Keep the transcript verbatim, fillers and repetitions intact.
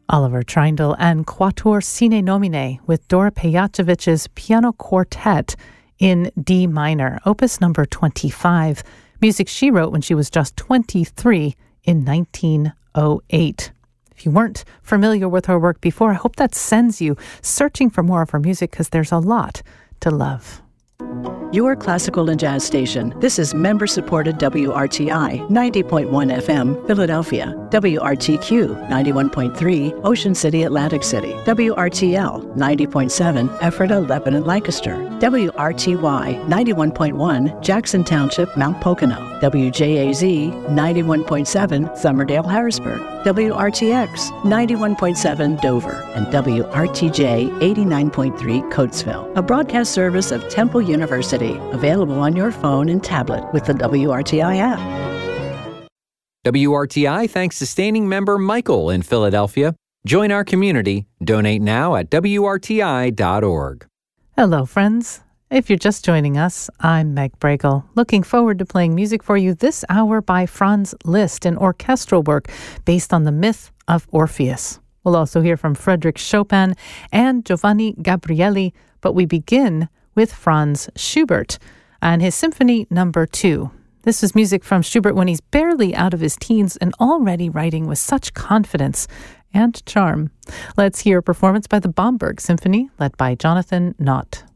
Oliver Trindle and Quatuor Sine Nomine with Dora Pejacevich's Piano Quartet in D minor, opus number twenty-five, music she wrote when she was just twenty-three in nineteen oh eight. If you weren't familiar with her work before, I hope that sends you searching for more of her music because there's a lot to love. Your classical and jazz station. This is member-supported W R T I ninety point one F M, Philadelphia. W R T Q ninety-one point three, Ocean City, Atlantic City. W R T L ninety point seven, Ephrata, Lebanon, Lancaster. W R T Y ninety-one point one, Jackson Township, Mount Pocono. W J A Z ninety-one point seven, Summerdale, Harrisburg. W R T X ninety-one point seven, Dover. And W R T J eighty-nine point three, Coatesville. A broadcast service of Temple University. Available on your phone and tablet with the W R T I app. W R T I thanks sustaining member Michael in Philadelphia. Join our community. Donate now at W R T I dot org. Hello, friends. If you're just joining us, I'm Meg Bregel, looking forward to playing music for you this hour by Franz Liszt, an orchestral work based on the myth of Orpheus. We'll also hear from Frédéric Chopin and Giovanni Gabrieli, but we begin with Franz Schubert and his Symphony Number Two. This is music from Schubert when he's barely out of his teens and already writing with such confidence and charm. Let's hear a performance by the Bamberg Symphony, led by Jonathan Knott.